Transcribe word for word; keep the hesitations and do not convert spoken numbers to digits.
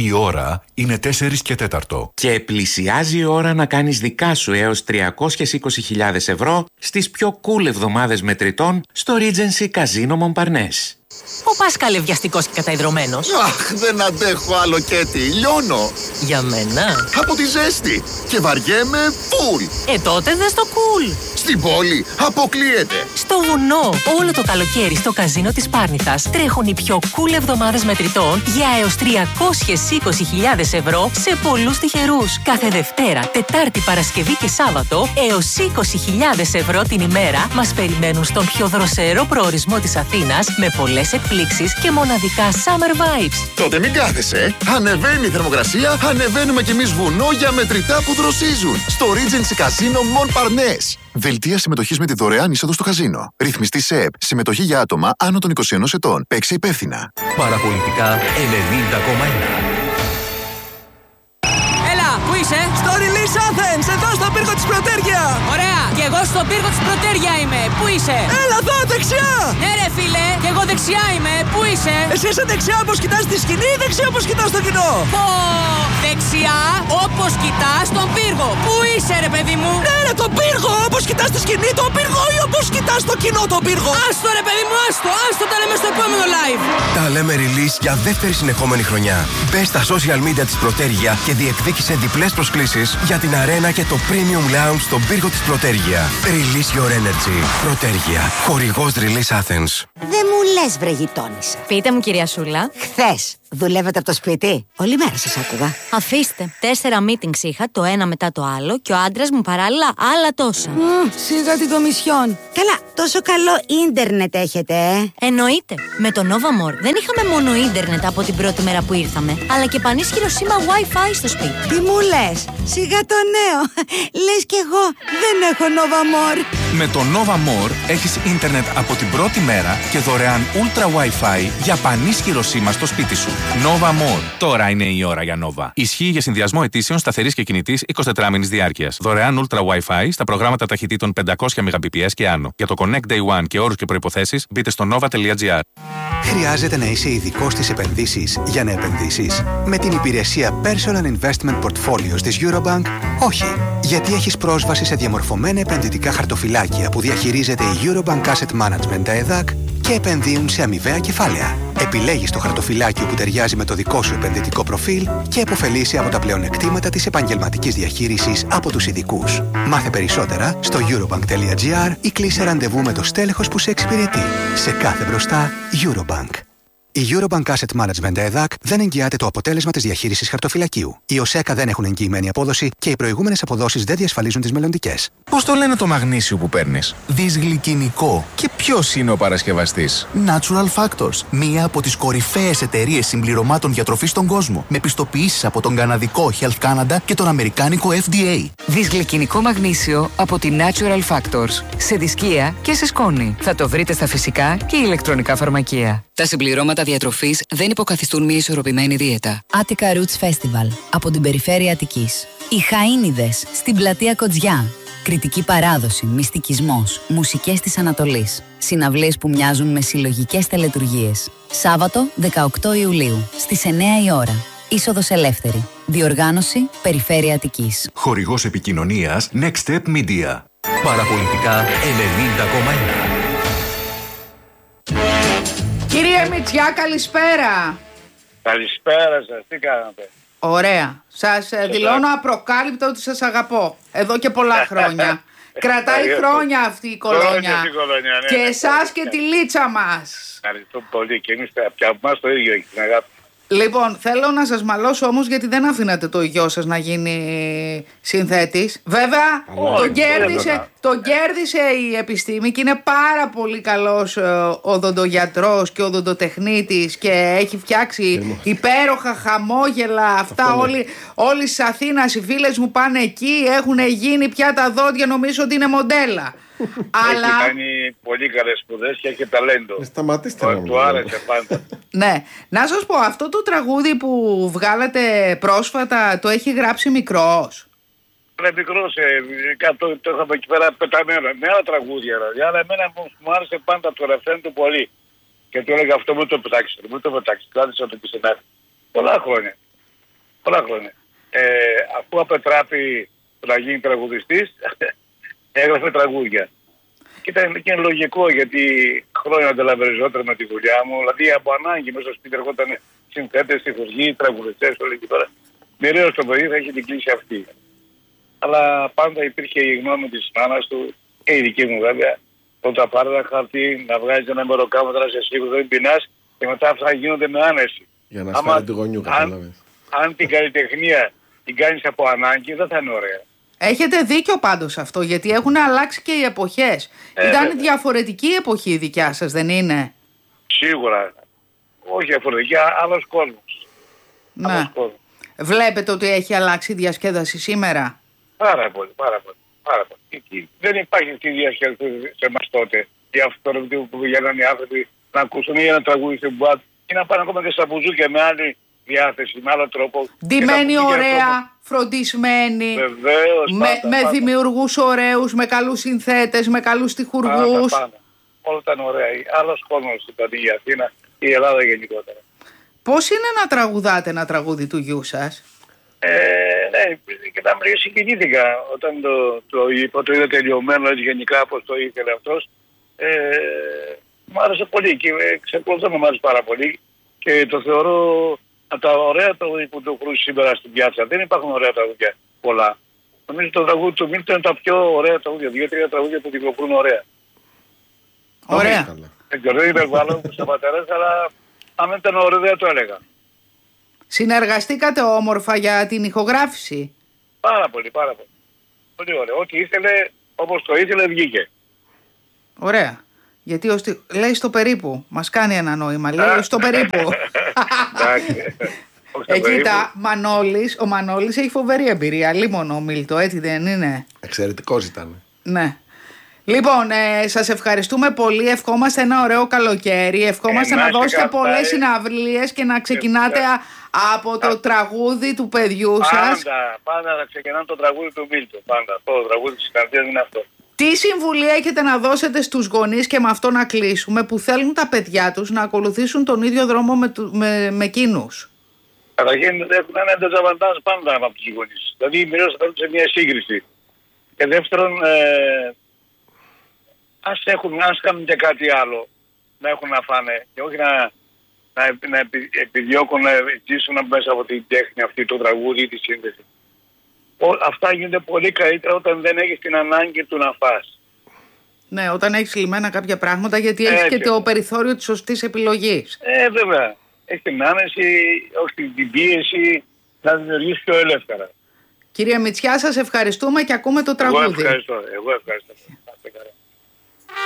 Η ώρα είναι τέσσερις και τέταρτο. Και πλησιάζει η ώρα να κάνεις δικά σου έως τριακόσιες είκοσι χιλιάδες ευρώ στις πιο cool εβδομάδες μετρητών στο Regency Casino Montparnasse. Ο Πάσκαλε βιαστικός και καταϊδρωμένος. Αχ, δεν αντέχω άλλο Κέτι, λιώνω. Για μένα. Από τη ζέστη. Και βαριέμαι φουλ. Ε, τότε δες το cool. Στην πόλη αποκλείεται. Στο βουνό, όλο το καλοκαίρι στο καζίνο της Πάρνηθας τρέχουν οι πιο cool εβδομάδες μετρητών για έως τριακόσιες είκοσι χιλιάδες ευρώ σε πολλούς τυχερούς. Κάθε Δευτέρα, Τετάρτη, Παρασκευή και Σάββατο έως είκοσι χιλιάδες ευρώ την ημέρα μας περιμένουν στον πιο δροσερό προορισμό της Αθήνας με πολλές εκπλήξεις και μοναδικά summer vibes. Τότε μην κάθεσαι. Ανεβαίνει η θερμοκρασία, ανεβαίνουμε κι εμείς βουνό για μετρητά που δροσίζουν. Στο Regency Casino Montparnasse. Δελτία συμμετοχής με τη δωρεάν είσοδο στο καζίνο. Ρυθμιστή ΣΕΕΠ. Συμμετοχή για άτομα άνω των είκοσι ενός ετών. Παίξε υπεύθυνα. Παραπολιτικά ενενήντα κόμμα ένα. Έλα, πού είσαι? Στο Release Athens, εδώ στο πύργο της Πρωτέργεια. Ωραία, και εγώ στο πύργο της Πρωτέργεια είμαι. Πού είσαι? Έλα εδώ, δεξιά. Ναι ρε φίλε, και εγώ δεξιά είμαι. Πού είσαι? Εσύ είσαι δεξιά όπως κοιτάς τη σκηνή ή δεξιά όπως κοιτάς το κοινό? Πω, δεξιά όπως κοιτάς τον πύργο. Πού είσαι ρε παιδί μου? Ναι ρε, τον πύργο, όπως κοιτάς τη σκηνή τον πύργο ή όπως κοιτάς το κοινό τον πύργο? Άστο ρε παιδί μου, άστο, άστο, τα λέμε στο επόμενο live. Τα λέμε Release για δεύτερη συνεχόμενη χρονιά. Μπες στα social media της Πρωτέργεια και διεκδίκησε διπλές προσκλήσεις για την αρένα και το Premium Lounge στον πύργο της Πρωτέργεια. Release your energy. Πρωτέργεια. Χορηγός Release Athens. Δεν μου λες βρε γειτόνισσα. Πείτε μου κυρία Σούλα. Χθες δουλεύετε από το σπίτι? Όλη μέρα σας άκουγα. Αφήστε. Τέσσερα meetings είχα, το ένα μετά το άλλο και ο άντρας μου παράλληλα άλλα τόσα. Mm, σιγά την κομισιόν. Καλά, τόσο καλό ίντερνετ έχετε, ε? Εννοείται. Με το Nova More δεν είχαμε μόνο ίντερνετ από την πρώτη μέρα που ήρθαμε, αλλά και πανίσχυρο σήμα Wi-Fi στο σπίτι. Τι μου λες? Σιγά το νέο. Λες κι εγώ δεν έχω Nova More. Με το Nova More έχεις ίντερνετ από την πρώτη μέρα και δωρεάν Ultra Wi-Fi για πανίσχυρο σήμα στο σπίτι σου. Nova More. Τώρα είναι η ώρα για Nova. Ισχύει για συνδυασμό αιτήσεων σταθερής και κινητής εικοσιτετράμηνης διάρκειας. Δωρεάν Ultra Wi-Fi στα προγράμματα ταχυτήτων πεντακόσια Mbps και άνω. Για το Connect Day One και όρους και προϋποθέσεις μπείτε στο nova τελεία gr. Χρειάζεται να είσαι ειδικός στις επενδύσεις για να επενδύσεις? Με την υπηρεσία Personal Investment Portfolios της Eurobank, όχι. Γιατί έχεις πρόσβαση σε διαμορφωμένα επενδυτικά χαρτοφυλάκια που διαχειρίζεται η Eurobank Asset Management ΕΕ Δ Α Κ και επενδύουν σε αμοιβαία κεφάλαια. Επιλέγεις το χαρτοφυλάκιο που ταιριάζει με το δικό σου επενδυτικό προφίλ και επωφελείσαι από τα πλεονεκτήματα της επαγγελματικής διαχείρισης από τους ειδικούς. Μάθε περισσότερα στο eurobank τελεία gr ή κλείσε ραντεβού με το στέλεχος που σε εξυπηρετεί. Σε κάθε μπροστά, Eurobank. Η Eurobank Asset Management ΕΕ Δ Α Κ δεν εγγυάται το αποτέλεσμα της διαχείρισης χαρτοφυλακίου. Οι ΟΣΕΚΑ δεν έχουν εγγυημένη απόδοση και οι προηγούμενες αποδόσεις δεν διασφαλίζουν τις μελλοντικές. Πώς το λένε το μαγνήσιο που παίρνεις? Δυσγλυκινικό. Και ποιος είναι ο παρασκευαστής? Natural Factors. Μία από τις κορυφαίες εταιρείες συμπληρωμάτων διατροφής στον κόσμο. Με πιστοποιήσεις από τον καναδικό Health Canada και τον αμερικάνικο F D A. Δυσγλυκινικό μαγνήσιο από τη Natural Factors. Σε δισκία και σε σκόνη. Θα το βρείτε στα φυσικά και ηλεκτρονικά φαρμακεία. Τα συμπληρώματα διατροφής δεν υποκαθιστούν μια ισορροπημένη δίαιτα. Attica Roots Festival από την περιφέρεια Αττικής. Οι Χαΐνιδες στην πλατεία Κοτζιά. Κριτική παράδοση, μυστικισμός, μουσικές της Ανατολής. Συναυλίες που μοιάζουν με συλλογικές τελετουργίες. Σάββατο δεκαοκτώ Ιουλίου στις εννιά η ώρα. Είσοδος ελεύθερη. Διοργάνωση Περιφέρεια Αττικής. Χορηγός επικοινωνίας Next Step Media. Παραπολιτικά ενενήντα κόμμα ένα. Κύριε Μητσιά, καλησπέρα. Καλησπέρα σας, τι κάνατε? Ωραία. Σας δηλώνω απροκάλυπτο ότι σας αγαπώ. Εδώ και πολλά χρόνια. Κρατάει χρόνια αυτή η κολόνια. κολόνια ναι, και ναι, εσάς ναι, και ναι. τη λίτσα μας. Ευχαριστώ πολύ και εμείς πια από εμάς το ίδιο έχει την αγάπη. Λοιπόν, θέλω να σας μαλώσω όμως γιατί δεν αφήνατε το γιο σας να γίνει συνθέτης. Βέβαια, oh, τον, κέρδισε, τον κέρδισε η επιστήμη και είναι πάρα πολύ καλός ε, οδοντογιατρός και οδοντοτεχνίτης και έχει φτιάξει υπέροχα χαμόγελα. Αυτά όλοι, όλοι στις Αθήνας, οι φίλες μου πάνε εκεί, έχουν γίνει πια τα δόντια, νομίζω ότι είναι μοντέλα. Αλλά... Έχει κάνει πολύ καλές σπουδές και έχει ταλέντο. Σταματήστε να του άρεσε πάντα. Ναι, να σας πω, αυτό το τραγούδι που βγάλατε πρόσφατα το έχει γράψει μικρός. Είναι μικρός, ε, το, το είχαμε εκεί πέρα πεταμένο. Με άλλα τραγούδια, δηλαδή, αλλά εμένα μου, μου άρεσε πάντα το ρεφρέν του πολύ. Και του έλεγα αυτό, μην το πετάξετε, μην το πετάξετε. Κάτσε να το πει στην άκρη. Πολλά χρόνια. Πολλά χρόνια. Ε, αφού απετράπη να γίνει τραγουδιστής, έγραφε τραγούδια. Και ήταν και είναι λογικό, γιατί χρόνια ανταλαβεριζόταν με τη δουλειά μου. Δηλαδή από ανάγκη μέσα στο σπίτι ερχόταν συνθέτες, στιχουργοί, τραγουδιστές, όλο και τώρα. Μοιραίως το παιδί θα έχει την κλίση αυτή. Αλλά πάντα υπήρχε η γνώμη της μάνας του και η δική μου βέβαια. Όταν πάρει ένα χαρτί, να βγάζει ένα μεροκάματρα σε σίγουρο δεν πεινάς και μετά αυτά γίνονται με άνεση. Για να σπάρει τη γονιού, κατάλαβες. Αν, αν την καλλιτεχνία την κάνεις από ανάγκη, δεν θα είναι ωραία. Έχετε δίκιο πάντως αυτό, γιατί έχουν αλλάξει και οι εποχές. Ε, Ήταν βέβαια. διαφορετική η εποχή η δικιά σας, δεν είναι? Σίγουρα. Όχι διαφορετική, άλλος κόσμος. Ναι. Άλλος κόσμος. Βλέπετε ότι έχει αλλάξει η διασκέδαση σήμερα? Πάρα πολύ, πάρα πολύ. Πάρα πολύ. Δεν υπάρχει αυτή η διασκέδαση σε εμάς τότε. Για αυτό που πηγαίνουν οι άνθρωποι να ακούσουν ή ένα τραγούδι στην μπουάτ ή να πάνε ακόμα και στα μπουζούκια με άλλη διάθεση, με άλλο τρόπο. Ντυμένοι ωραία, φροντισμένοι, Βεβαίως, με, πάντα, με πάντα. δημιουργούς ωραίους, με καλούς συνθέτες, με καλούς στιχουργούς. Πάντα, πάντα. Όλα ήταν ωραία. Άλλος κόσμος ήταν η Αθήνα, η Ελλάδα γενικότερα. Πώς είναι να τραγουδάτε ένα τραγούδι του γιού σας? Ε, ναι, και τα μερικές συγκινήθηκα όταν το, το είπα, το είδα τελειωμένο έτσι γενικά όπως το ήθελε αυτός. Ε, μου άρεσε πολύ και εξακολουθώ να μου άρεσε πάρα πολύ και το θεωρώ από τα ωραία τραγούδια που το κρούσει σήμερα στην πιάτσα. Δεν υπάρχουν ωραία τραγούδια πολλά. Νομίζω το τραγούδι του Μίλτον είναι τα πιο ωραία τραγούδια, δύο-τρία τραγούδια που κυκλοφορούν ωραία. Ωραία. Δεν ξέρω, δεν υπερβάλλω όπως ο πατέρας, αλλά αν δεν ήταν ωραίο δεν το έλεγα. Συνεργαστήκατε όμορφα για την ηχογράφηση? Πάρα πολύ, πάρα πολύ. Πολύ ωραία. Ό,τι ήθελε, όπως το ήθελε, βγήκε. Ωραία. Γιατί ως τη... λέει στο περίπου. Μας κάνει ένα νόημα. Λέει στο περίπου. Ε, κοίτα, Μανώλης, ο Μανώλης έχει φοβερή εμπειρία. Λίμωνο ο Μίλτο, έτσι δεν είναι? Εξαιρετικός ήταν. Ναι. Λοιπόν, ε, σας ευχαριστούμε πολύ. Ευχόμαστε ένα ωραίο καλοκαίρι. Ευχόμαστε Ε, να να είστε δώσετε καλά, πολλές ε. συναυλίες και να ξεκινάτε α, από το τραγούδι του παιδιού σας. Πάντα, πάντα να ξεκινάμε το τραγούδι του Μίλτο. Πάντα. Αυτό το τραγούδι της καρδιάς είναι αυτό. Τι συμβουλή έχετε να δώσετε στους γονείς, και με αυτό να κλείσουμε, που θέλουν τα παιδιά τους να ακολουθήσουν τον ίδιο δρόμο με, του- με, με εκείνους? Καταρχήν έχουν ένα ντεζαβαντάζ πάντα από τους γονείς. Δηλαδή μοιράζονται θα σε μια σύγκριση. Και δεύτερον, ε, ας, έχουν, ας κάνουν και κάτι άλλο να έχουν να φάνε και όχι να, να, να επι, επιδιώκουν να ζήσουν μέσα από την τέχνη αυτή, το τραγούδι ή τη σύνδεση. Ο, αυτά γίνονται πολύ καλύτερα όταν δεν έχεις την ανάγκη του να φας. Ναι, όταν έχεις λυμμένα κάποια πράγματα, γιατί έχεις Έτσι. και το περιθώριο της σωστής επιλογής. Ε, βέβαια. Έχει την άνεση, όχι την πίεση, να δημιουργήσει πιο ελεύθερα. Κύριε Μητσιά, σας ευχαριστούμε και ακούμε το Εγώ τραγούδι. ευχαριστώ. Εγώ ευχαριστώ.